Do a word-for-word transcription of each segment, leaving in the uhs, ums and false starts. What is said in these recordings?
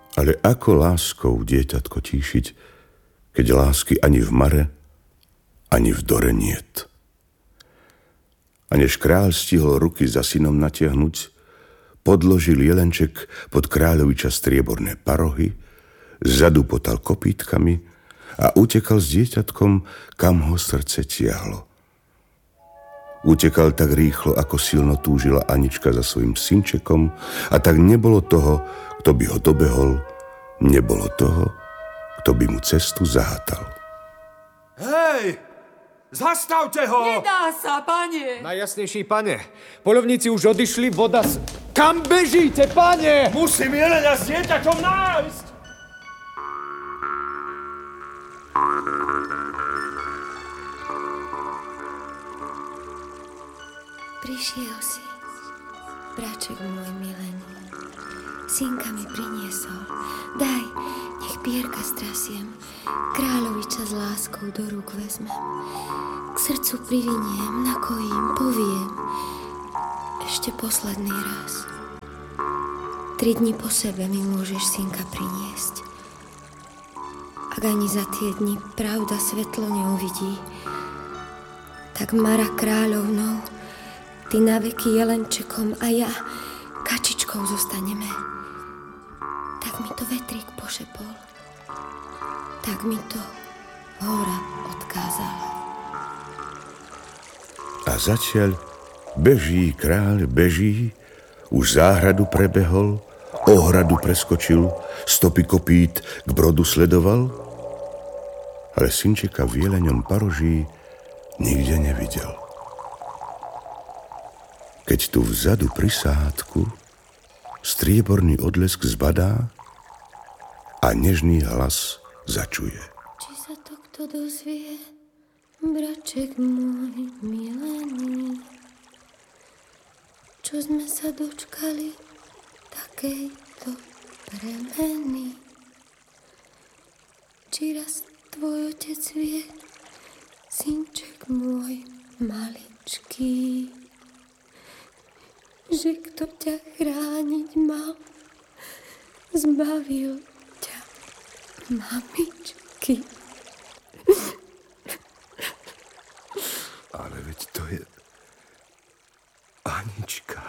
Ale ako láskou dieťatko tíšiť, keď lásky ani v mare, ani v dore niet. A než kráľ stihol ruky za synom natiahnuť, podložil jelenček pod kráľoviča strieborné parohy, zadupotal kopítkami a utekal s dieťatkom, kam ho srdce tiahlo. Utekal tak rýchlo, ako silno túžila Anička za svojim synčekom, a tak nebolo toho, kto by ho dobehol, nebolo toho, kto by mu cestu zahátal. Hej! Zastavte ho! Nedá sa, pane! Najjasnejší, pane. Poľovníci už odišli, voda s... Kam bežíte, pane? Musím jelenia s dieťaťom nájsť! Prišiel si, braček môj milený. Synka mi priniesol. Daj, nech pierka strasiem. Kráľoviča s láskou do rúk vezmem. K srdcu priviniem, nakojím, poviem. Ešte posledný raz. Tri dni po sebe mi môžeš synka priniesť. Ak ani za tie dni pravda svetlo neuvidí, tak Mara kráľovnou, ty naveky jelenčekom a ja kačičkou zostaneme. Tak mi to vetrík pošepol. Tak mi to hora odkázala. A zatiaľ beží kráľ, beží, už záhradu prebehol, ohradu preskočil, stopy kopít k brodu sledoval, ale synčeka v jeleňom paroží nikde nevidel. Keď tu vzadu pri sádku strieborný odlesk zbadá a nežný hlas začuje. Či sa to kto dozvie, braček môj milený, čo sme sa dočkali takejto premeny. Či raz tvoj otec vie, synček môj maličký, že kto ťa chrániť mal, zbavil ťa mamičky. Ale veď to je Anička.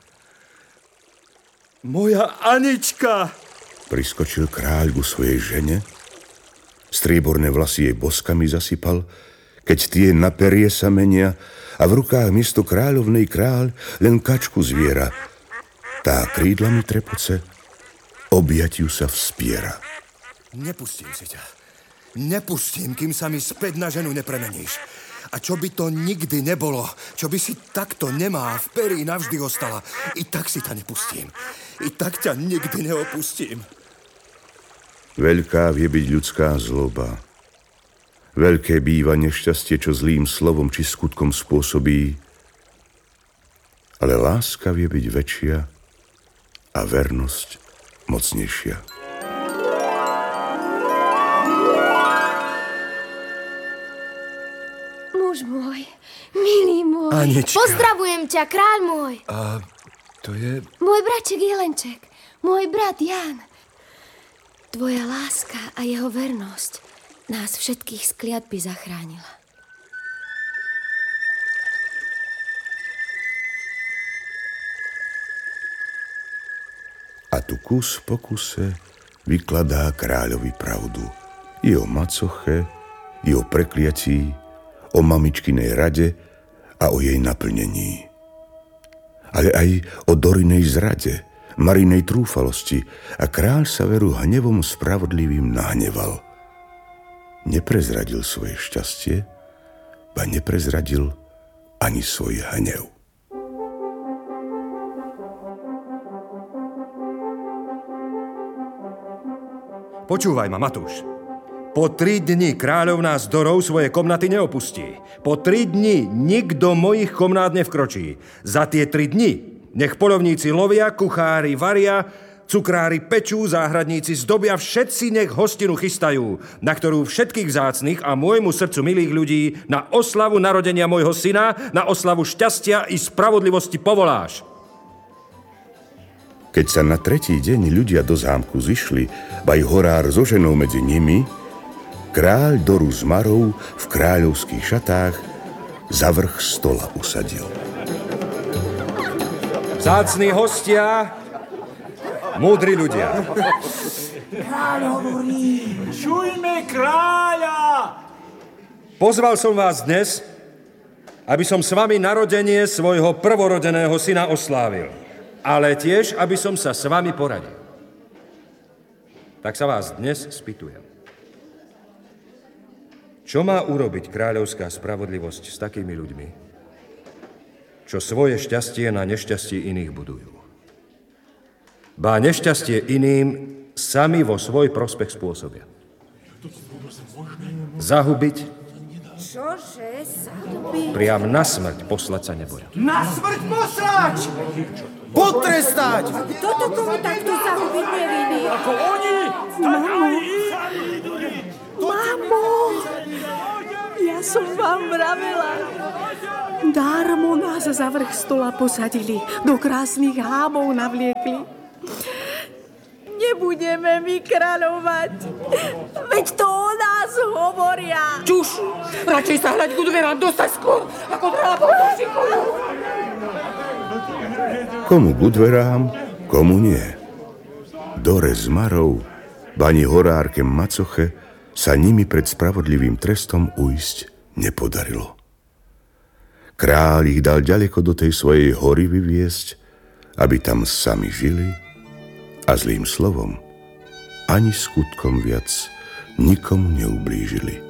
Moja Anička! Priskočil kráľ ku svojej žene, strieborné vlasy jej boskami zasypal, keď tie na perie sa menia a v rukách miesto kráľovnej kráľ len kačku zviera. Tá krídlami trepoce, objatiu sa vspiera. Nepustím si ťa. Nepustím, kým sa mi späť na ženu nepremeníš. A čo by to nikdy nebolo, čo by si takto nemá v perí navždy ostala, i tak si ťa nepustím. I tak ťa nikdy neopustím. Veľká vie byť ľudská zloba. Veľké býva nešťastie, čo zlým slovom či skutkom spôsobí. Ale láska vie byť väčšia a vernosť mocnejšia. Muž môj, milý môj. Anička. Pozdravujem ťa, kráľ môj. A to je... Môj braček Jelenček, môj brat Ján. Tvoja láska a jeho vernosť nás všetkých z kliatby zachránila. A tu kus po kuse vykladá kráľovi pravdu. I o macoche, i o prekliatí, o mamičkinej rade a o jej naplnení. Ale aj o Dorinej zrade, Marinej trúfalosti, a kráľ sa veru hnevom spravodlivým nahneval. Neprezradil svoje šťastie, ba neprezradil ani svoj hnev. Počúvaj ma, Matúš. Po tri dni kráľovná s Dorou svoje komnaty neopustí. Po tri dni nikto mojich komnát nevkročí. Za tie tri dni nech poľovníci lovia, kuchári varia, cukrári pečú, záhradníci zdobia, všetci nech hostinu chystajú, na ktorú všetkých vzácnych a môjmu srdcu milých ľudí na oslavu narodenia môjho syna, na oslavu šťastia i spravodlivosti povoláš. Keď sa na tretí deň ľudia do zámku zišli, baj horár so ženou medzi nimi, kráľ do Ruzmarov v kráľovských šatách za vrch stola usadil. Vzácni hostia, múdri ľudia. Kráľ hovorí, čujme kráľa! Pozval som vás dnes, aby som s vami narodenie svojho prvorodeného syna oslávil, ale tiež, aby som sa s vami poradil. Tak sa vás dnes spýtujem. Čo má urobiť kráľovská spravodlivosť s takými ľuďmi, čo svoje šťastie na nešťastie iných budujú? Ba nešťastie iným sami vo svoj prospech spôsobia. Zahubiť, Čože zahubiť? priam na smrť poslať sa neboja. Na smrť poslať! Potrestať! Kto to komu takto zahubiť nevinný? Ako oni, tak aj ich! Mamo, ja som vám vravela. Darmo nás za vrch stola posadili, do krásnych hámov navliekli. Nebudeme my kráľovať, veď to o nás hovoria. Čuš, radšej sa hľať ku dverám dostať skôr, ako drábom posikujú. Komu ku dverám, komu nie. Do Rezmarov, bani horárke Macoche, sa nimi pred spravodlivým trestom ujsť nepodarilo. Kráľ ich dal ďaleko do tej svojej hory vyviesť, aby tam sami žili a zlým slovom ani skutkom viac nikomu neublížili.